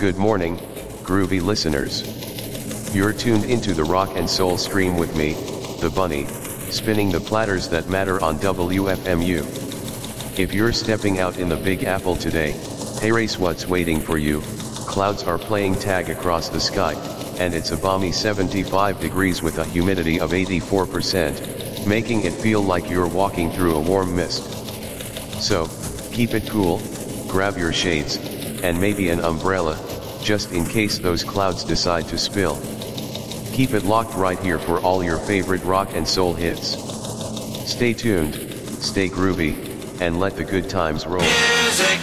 Good morning, groovy listeners. You're tuned into the rock and soul stream with me, the Bunny, spinning the platters that matter on WFMU. If you're stepping out in the Big Apple today, hey race, what's waiting for you? Clouds are playing tag across the sky, and it's a balmy 75 degrees with a humidity of 84%, making it feel like you're walking through a warm mist. So, keep it cool, grab your shades, and maybe an umbrella, just in case those clouds decide to spill. Keep it locked right here for all your favorite rock and soul hits. Stay tuned, stay groovy, and let the good times roll. Music